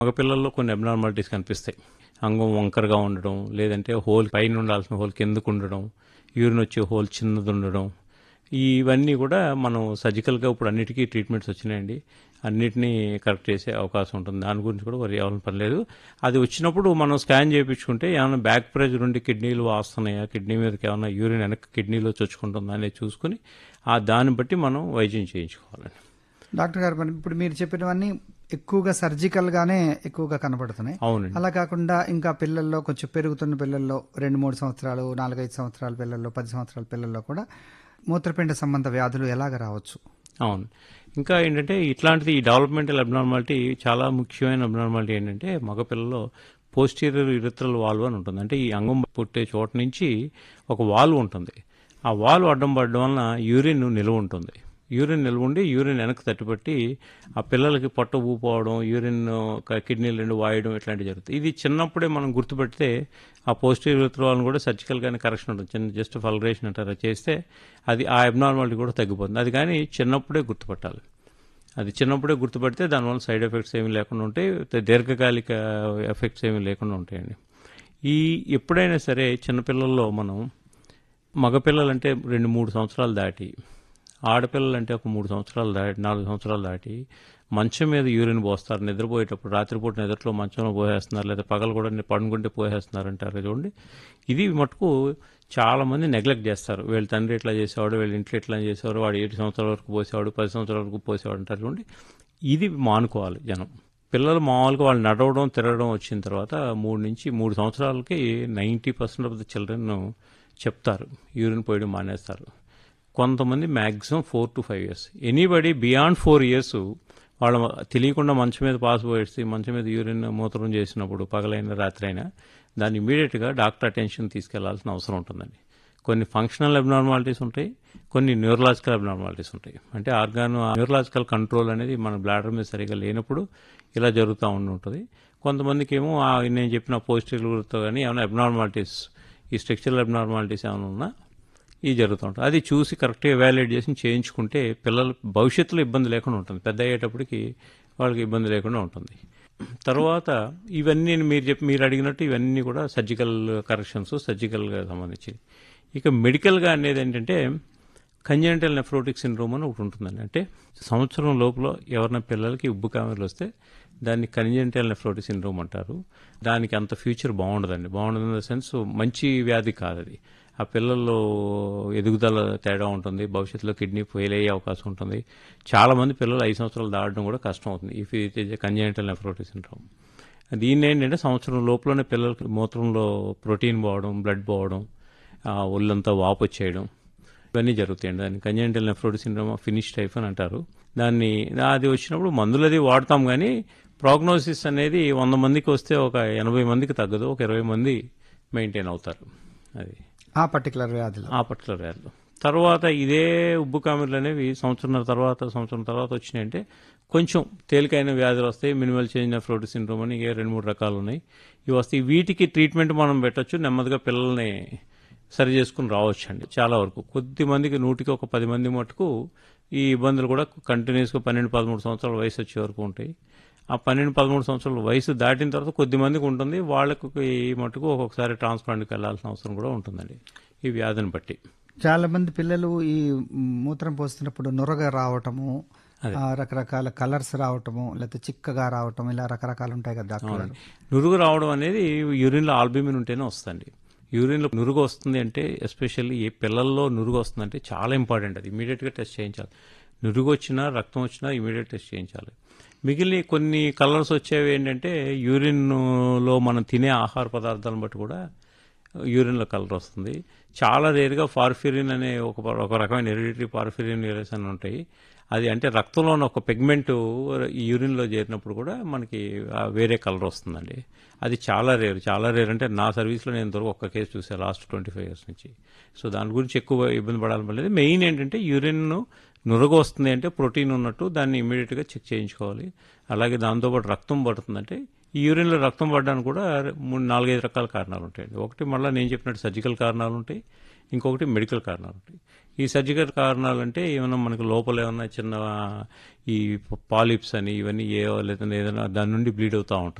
మగపిల్లల్లో కొన్ని అబ్నార్మాలిటీస్ కనిపిస్తాయి. అంగం వంకరగా ఉండడం, లేదంటే హోల్ పైన ఉండాల్సిన హోల్ కిందకు ఉండడం, యూరిన్ వచ్చే హోల్ చిన్నది ఉండడం, ఇవన్నీ కూడా మనం సర్జికల్గా ఇప్పుడు అన్నిటికీ ట్రీట్మెంట్స్ వచ్చినాయండి. అన్నిటినీ కరెక్ట్ చేసే అవకాశం ఉంటుంది. దాని గురించి కూడా వరి అవ్వాలని పని లేదు. అది వచ్చినప్పుడు మనం స్కాన్ చేయించుకుంటే ఏమైనా బ్యాక్ ప్రెజర్ ఉండి కిడ్నీలు వాస్తున్నాయా, కిడ్నీ మీదకి ఏమైనా యూరిన్ వెనక్కి కిడ్నీలో చొచ్చుకుంటుందా అనేది చూసుకుని దాన్ని బట్టి మనం వైద్యం చేయించుకోవాలండి. డాక్టర్ గారు, మరి ఇప్పుడు మీరు చెప్పినవన్నీ ఎక్కువగా సర్జికల్ గానే ఎక్కువగా కనబడుతున్నాయి. అవునండి. అలా కాకుండా ఇంకా పిల్లల్లో కొంచెం పెరుగుతున్న పిల్లల్లో 2-3 సంవత్సరాలు, 4-5 సంవత్సరాల పిల్లల్లో, 10 సంవత్సరాల పిల్లల్లో కూడా మూత్రపిండ సంబంధ వ్యాధులు ఎలాగ రావచ్చు? అవును. ఇంకా ఏంటంటే ఇట్లాంటిది ఈ డెవలప్మెంటల్ అబ్నార్మాలిటీ చాలా ముఖ్యమైన అబ్నార్మాలిటీ ఏంటంటే మగపిల్లలో పోస్టీరియర్ యూరిథ్రల్ వాల్వ్ అని ఉంటుంది. అంటే ఈ అంగం పుట్టే చోట నుంచి ఒక వాల్వ్ ఉంటుంది. ఆ వాల్వ్ అడ్డం పడడం వలన యూరిన్ నిల్వ ఉంటుంది. యూరిన్ నిల్వ ఉండి యూరిన్ వెనక్కి తట్టిపట్టి ఆ పిల్లలకి పొట్ట ఊపోవడం, యూరిన్ కిడ్నీలు రెండు వాయడం ఇట్లాంటివి జరుగుతుంది. ఇది చిన్నప్పుడే మనం గుర్తుపెడితే ఆ పోస్టీరియర్ యూరిథ్రల్ కూడా సర్జికల్గానే కరెక్షన్ ఉంటుంది. చిన్న జస్ట్ ఫల్గరేషన్ అంటారు చేస్తే అది ఆ అబ్నార్మాలిటీ కూడా తగ్గిపోతుంది. అది కానీ చిన్నప్పుడే గుర్తుపట్టాలి. అది చిన్నప్పుడే గుర్తుపడితే దానివల్ల సైడ్ ఎఫెక్ట్స్ ఏమీ లేకుండా ఉంటాయి, దీర్ఘకాలిక ఎఫెక్ట్స్ ఏమీ లేకుండా ఉంటాయండి. ఎప్పుడైనా సరే చిన్నపిల్లల్లో మనం మగపిల్లలంటే 2-3 సంవత్సరాలు దాటి, ఆడపిల్లలంటే ఒక 3 సంవత్సరాలు దాటి 4 సంవత్సరాలు దాటి మంచం మీద యూరిన్ పోస్తారు. నిద్రపోయేటప్పుడు రాత్రిపూట నిద్రలో మంచంలో పోసేస్తున్నారు, లేదా పగలు కూడా పడుకుంటే పోసేస్తున్నారు అంటారు చూడండి. ఇది మటుకు చాలామంది నెగ్లెక్ట్ చేస్తారు. వీళ్ళ తండ్రి ఇట్లా చేసేవాడు, వీళ్ళ ఇంట్లో ఇట్లా చేసేవాడు, వాడు 7 సంవత్సరాల వరకు పోసేవాడు, 10 సంవత్సరాల వరకు పోసేవాడు అంటారు చూడండి. ఇది మానుకోవాలి జనం. పిల్లలు మామూలుగా వాళ్ళు నడవడం తిరగడం వచ్చిన తర్వాత 3 సంవత్సరాలకి 90% ఆఫ్ ద చిల్డ్రన్ చెప్తారు యూరిన్ పోయడం మానేస్తారు. కొంతమంది maximum 4 to 5 years. Anybody beyond 4 years వాళ్ళ తెలియకుండా మంచం మీద పాస్ పోయేసి మంచం మీద యూరిన్ మూత్రం చేసినప్పుడు పగలైనా రాత్రి అయినా దాన్ని ఇమీడియట్గా డాక్టర్ అటెన్షన్ తీసుకెళ్లాల్సిన అవసరం ఉంటుందండి. కొన్ని ఫంక్షనల్ అబ్నార్మాలిటీస్ ఉంటాయి, కొన్ని న్యూరలాజికల్ అబ్నార్మాలిటీస్ ఉంటాయి. అంటే న్యూరలాజికల్ కంట్రోల్ అనేది మన బ్లాడర్ మీద సరిగా లేనప్పుడు ఇలా జరుగుతూ ఉంటుంది. కొంతమందికి ఏమో నేను చెప్పిన పోస్టీరియర్తో కానీ ఏమైనా అబ్నార్మాలిటీస్, ఈ స్ట్రక్చరల్ అబ్నార్మాలిటీస్ ఏమైనా ఉన్నా ఇది జరుగుతూ ఉంటుంది. అది చూసి కరెక్ట్గా ఎవాల్యుయేట్ చేసి చేయించుకుంటే పిల్లలు భవిష్యత్తులో ఇబ్బంది లేకుండా ఉంటుంది. పెద్ద అయ్యేటప్పటికి వాళ్ళకి ఇబ్బంది లేకుండా ఉంటుంది. తర్వాత ఇవన్నీ మీరు అడిగినట్టు ఇవన్నీ కూడా సర్జికల్ కరెక్షన్స్, సర్జికల్గా సంబంధించి. ఇక మెడికల్గా అనేది ఏంటంటే కంజెనిటల్ నెఫ్రోటిక్ సిండ్రోమ్ అని ఒకటి ఉంటుందండి. అంటే సంవత్సరం లోపల ఎవరైనా పిల్లలకి ఉబ్బు కామెర్లు వస్తే దాన్ని కంజెనిటల్ నెఫ్రోటిక్ సిండ్రోమ్ అంటారు. దానికి అంత ఫ్యూచర్ బాగుండదండి. బాగుండదు ఇన్ ద సెన్స్ మంచి వ్యాధి కాదు అది. ఆ పిల్లల్లో ఎదుగుదల తేడా ఉంటుంది, భవిష్యత్తులో కిడ్నీ ఫెయిల్ అయ్యే అవకాశం ఉంటుంది. చాలామంది పిల్లలు 5 సంవత్సరాలు దాటడం కూడా కష్టం అవుతుంది if it is congenital nephrotic syndrome. దీన్ని ఏంటంటే సంవత్సరం లోపలనే పిల్లలకి మూత్రంలో ప్రోటీన్ పోవడం, బ్లడ్ పోవడం, ఒళ్ళంతా వాపు వచ్చేయడం ఇవన్నీ జరుగుతాయండి. దాన్ని congenital nephrotic syndrome finish type అని అంటారు. అది వచ్చినప్పుడు మందులు అది వాడతాం, కానీ ప్రోగ్నోసిస్ అనేది 100 మందికి వస్తే ఒక 80 మందికి తగ్గదు, ఒక 20 మంది మెయింటైన్ అవుతారు. అది ఆ పర్టికులర్ వ్యాధిలో. తర్వాత ఇదే ఉబ్బు కామెర్లు అనేవి సంవత్సరం తర్వాత వచ్చినాయంటే కొంచెం తేలికైన వ్యాధులు వస్తాయి. మినిమల్ చేంజ్ నెఫ్రోటిక్ సిండ్రోమ్ అని 2-3 రకాలు ఉన్నాయి. ఇవి వస్తాయి. వీటికి ట్రీట్మెంట్ మనం పెట్టచ్చు. నెమ్మదిగా పిల్లల్ని సరి చేసుకుని రావచ్చు అండి. చాలా వరకు కొద్ది మందికి 100కి ఒక 10 మంది మటుకు ఈ ఇబ్బందులు కూడా కంటిన్యూస్గా 12-13 సంవత్సరాల వయసు వచ్చే వరకు ఉంటాయి. ఆ 12-13 సంవత్సరాల వయసు దాటిన తర్వాత కొద్ది మందికి ఉంటుంది. వాళ్ళకి మటుకు ఒక్కొక్కసారి ట్రాన్స్ప్లాంట్కి వెళ్ళాల్సిన అవసరం కూడా ఉంటుందండి ఈ వ్యాధిని బట్టి. చాలా మంది పిల్లలు ఈ మూత్రం పోస్తున్నప్పుడు నురగ రావటము, రకరకాల కలర్స్ రావటము, లేకపోతే చిక్కగా రావటం, ఇలా రకరకాలు ఉంటాయి కదా డాక్టర్. నురుగు రావడం అనేది యూరిన్లో ఆల్బుమిన్ ఉంటేనే వస్తుంది. యూరిన్లో నురుగు వస్తుంది అంటే ఎస్పెషల్లీ ఏ పిల్లల్లో నురుగు వస్తుందంటే చాలా ఇంపార్టెంట్. అది ఇమీడియట్గా టెస్ట్ చేయించాలి. నురుగు వచ్చినా రక్తం వచ్చినా ఇమీడియట్ టెస్ట్ చేయించాలి. మిగిలిన కొన్ని కలర్స్ వచ్చేవి ఏంటంటే యూరిన్లో మనం తినే ఆహార పదార్థాలను బట్టి కూడా యూరిన్లో కలర్ వస్తుంది. చాలా రేరుగా పార్ఫిరిన్ అనే ఒక రకమైన హెరిడిటరీ పార్ఫిరిన్ యూరిన్స్ అని ఉంటాయి. అది అంటే రక్తంలో ఉన్న ఒక పిగ్మెంట్ యూరిన్లో చేరినప్పుడు కూడా మనకి వేరే కలర్ వస్తుందండి. అది చాలా రేర్ అంటే నా సర్వీస్లో నేను ఇంతవరకు ఒక్క కేసు చూసాను లాస్ట్ 25 years నుంచి. సో దాని గురించి ఎక్కువ ఇబ్బంది పడాలని లేదు. మెయిన్ ఏంటంటే యూరిన్ నురగ వస్తుంది అంటే ప్రోటీన్ ఉన్నట్టు దాన్ని ఇమీడియట్గా చెక్ చేయించుకోవాలి. అలాగే దాంతోపాటు రక్తం పడుతుందంటే ఈ యూరిన్లో రక్తం పడడానికి కూడా 4-5 రకాల కారణాలు ఉంటాయండి. ఒకటి మళ్ళీ నేను చెప్పినట్టు సర్జికల్ కారణాలు ఉంటాయి, ఇంకొకటి మెడికల్ కారణాలు ఉంటాయి. ఈ సర్జికల్ కారణాలు అంటే ఏమైనా మనకు లోపల ఏమన్నా చిన్న ఈ పాలిప్స్ అని ఇవన్నీ లేదంటే ఏదైనా దాని నుండి బ్లీడ్ అవుతూ ఉంటుంది.